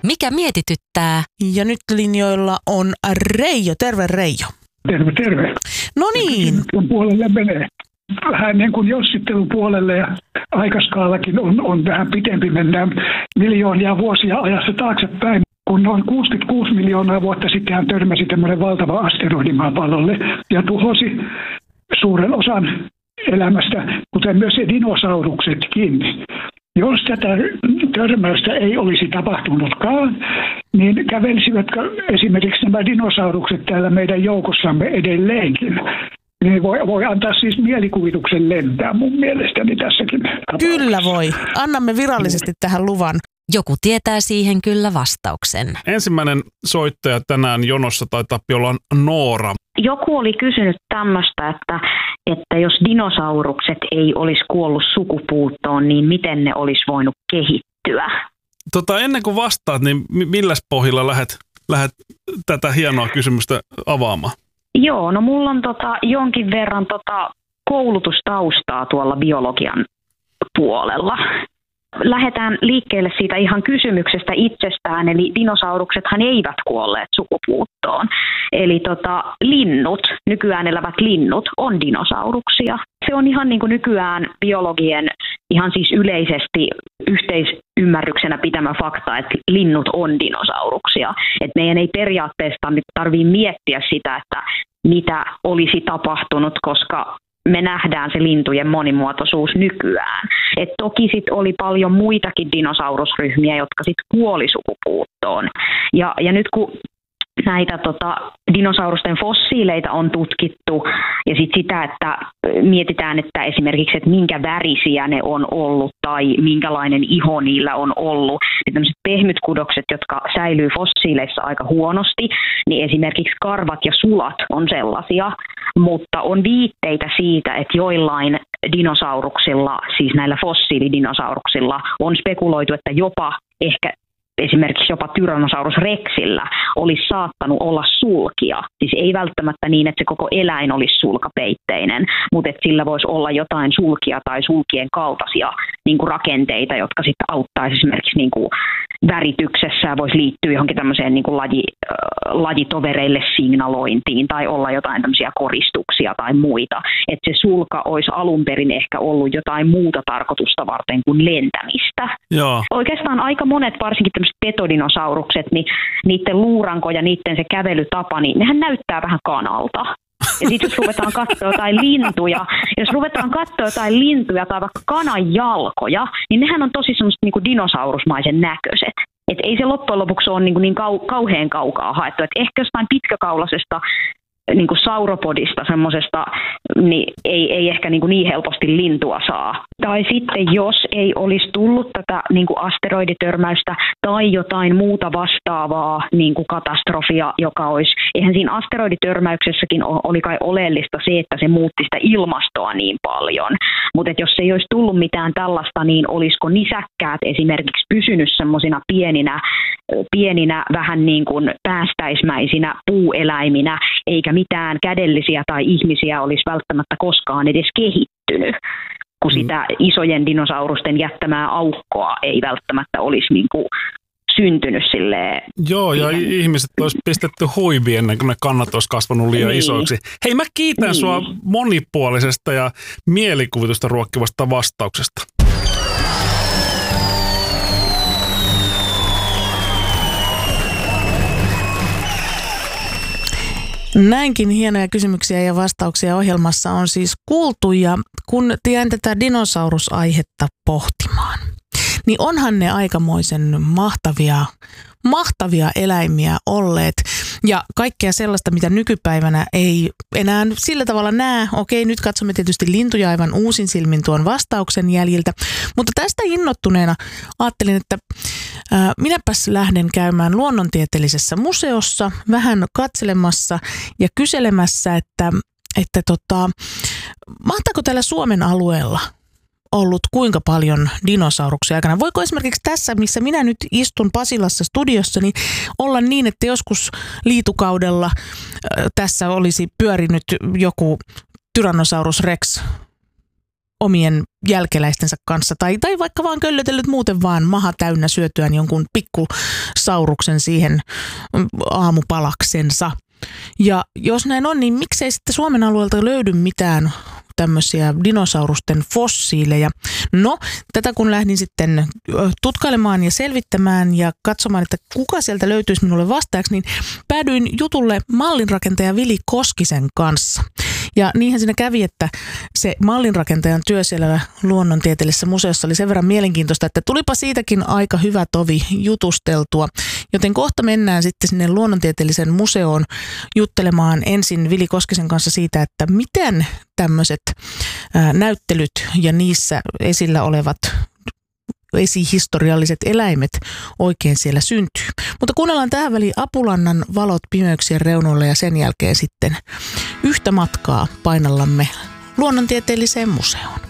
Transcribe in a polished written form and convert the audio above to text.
Mikä mietityttää? Ja nyt linjoilla on Reijo. Terve Reijo. Terve, terve. No niin. Puolelle menee. Vähän niin kuin jossittelupuolelle ja aikaskaalakin on vähän pitempi. Mennään miljoonia vuosia ajassa taaksepäin. Kun noin 66 miljoonaa vuotta sitten hän törmäsi tämmöinen valtava asteroidi maapallolle ja tuhosi suuren osan elämästä, kuten myös dinosauruksetkin. Jos tätä törmäystä ei olisi tapahtunutkaan, niin kävelisivätkö esimerkiksi nämä dinosaurukset täällä meidän joukossamme edelleenkin? Niin voi antaa siis mielikuvituksen lentää mun mielestäni tässäkin tapauksessa. Kyllä voi. Annamme virallisesti tähän luvan. Joku tietää siihen kyllä vastauksen. Ensimmäinen soittaja tänään jonossa taitaa olla Noora. Joku oli kysynyt tämmöistä, että jos dinosaurukset ei olisi kuollut sukupuuttoon, niin miten ne olisi voinut kehittyä? Ennen kuin vastaat, niin milläs pohjalla lähdet tätä hienoa kysymystä avaamaan? Joo, no mulla on jonkin verran koulutustaustaa tuolla biologian puolella. Lähdetään liikkeelle siitä ihan kysymyksestä itsestään, eli dinosauruksethan eivät kuolleet sukupuuttoon. Eli linnut, nykyään elävät linnut, on dinosauruksia. Se on ihan niin kuin nykyään biologien ihan siis yleisesti yhteisymmärryksenä pitämä fakta, että linnut on dinosauruksia. Et meidän ei periaatteessa tarvitse miettiä sitä, että mitä olisi tapahtunut, koska me nähdään se lintujen monimuotoisuus nykyään. Et toki sit oli paljon muitakin dinosaurusryhmiä, jotka sit kuoli sukupuuttoon. Ja nyt kun näitä dinosaurusten fossiileita on tutkittu ja sitten sitä, että mietitään, että esimerkiksi, että minkä värisiä ne on ollut tai minkälainen iho niillä on ollut. Ja tämmöiset pehmytkudokset, jotka säilyy fossiileissa aika huonosti, niin esimerkiksi karvat ja sulat on sellaisia, mutta on viitteitä siitä, että joillain dinosauruksilla, siis näillä fossiilidinosauruksillla, on spekuloitu, että esimerkiksi jopa Tyrannosaurus rexillä olisi saattanut olla sulkia. Siis ei välttämättä niin, että se koko eläin olisi sulkapeitteinen, mutta että sillä voisi olla jotain sulkia tai sulkien kaltaisia niin kuin rakenteita, jotka sitten auttaisi esimerkiksi niin kuin värityksessä ja voisi liittyä johonkin tämmöiseen niin kuin lajitovereille signalointiin tai olla jotain tämmöisiä koristuksia tai muita. Että se sulka olisi alun perin ehkä ollut jotain muuta tarkoitusta varten kuin lentämistä. Joo. Oikeastaan aika monet, varsinkin tämmöiset petodinosaurukset, niin niiden luuranko ja niiden se kävelytapa, niin nehän näyttää vähän kanalta. Ja sitten jos ruvetaan katsoa jotain lintuja tai vaikka kanan jalkoja, niin nehän on tosi semmoista niinku dinosaurusmaisen näköiset. Et ei se loppujen lopuksi ole niin kauhean kaukaa haettu. Et ehkä jostain pitkäkaulaisesta niin kuin sauropodista semmoisesta, niin ei ehkä niin helposti lintua saa. Tai sitten jos ei olisi tullut tätä niin kuin asteroiditörmäystä tai jotain muuta vastaavaa niin kuin katastrofia, joka olisi, eihän siinä asteroiditörmäyksessäkin oli kai oleellista se, että se muutti sitä ilmastoa niin paljon. Mutta jos ei olisi tullut mitään tällaista, niin olisiko nisäkkäät esimerkiksi pysynyt semmoisina pieninä vähän niin kuin päästäismäisinä puueläiminä, eikä mitään kädellisiä tai ihmisiä olisi välttämättä koskaan edes kehittynyt, kun sitä isojen dinosaurusten jättämää aukkoa ei välttämättä olisi niin kuin syntynyt silleen. Joo, ja ihmiset olisi pistetty huiviin ennen kuin ne kannat olisi kasvanut liian isoiksi. Hei, mä kiitän sua monipuolisesta ja mielikuvitusta ruokkivasta vastauksesta. Näinkin hienoja kysymyksiä ja vastauksia ohjelmassa on siis kuultu, ja kun jään tätä dinosaurusaihetta pohtimaan, niin onhan ne aikamoisen mahtavia eläimiä olleet ja kaikkea sellaista, mitä nykypäivänä ei enää sillä tavalla näe. Okei, nyt katsomme tietysti lintuja aivan uusin silmin tuon vastauksen jäljiltä, mutta tästä innoittuneena ajattelin, että minäpäs lähden käymään luonnontieteellisessä museossa vähän katselemassa ja kyselemässä, että mahtaako täällä Suomen alueella ollut kuinka paljon dinosauruksia aikana. Voiko esimerkiksi tässä, missä minä nyt istun Pasilassa studiossa, niin olla niin, että joskus liitukaudella tässä olisi pyörinyt joku Tyrannosaurus rex omien jälkeläistensä kanssa tai vaikka vaan köllötellyt muuten vaan maha täynnä syötyään jonkun pikkusauruksen siihen aamupalaksensa. Ja jos näin on, niin miksei sitten Suomen alueelta löydy mitään tämmöisiä dinosaurusten fossiileja. No, tätä kun lähdin sitten tutkailemaan ja selvittämään ja katsomaan, että kuka sieltä löytyisi minulle vastaajaksi, niin päädyin jutulle mallinrakentaja Vili Koskisen kanssa. Ja niinhän siinä kävi, että se mallinrakentajan työ siellä luonnontieteellisessä museossa oli sen verran mielenkiintoista, että tulipa siitäkin aika hyvä tovi jutusteltua. Joten kohta mennään sitten sinne luonnontieteellisen museoon juttelemaan ensin Vili Koskisen kanssa siitä, että miten tämmöiset näyttelyt ja niissä esillä olevat esihistorialliset eläimet oikein siellä syntyy. Mutta kuunnellaan tähän väliin Apulannan valot pimeyksien reunoilla ja sen jälkeen sitten yhtä matkaa painallamme luonnontieteelliseen museoon.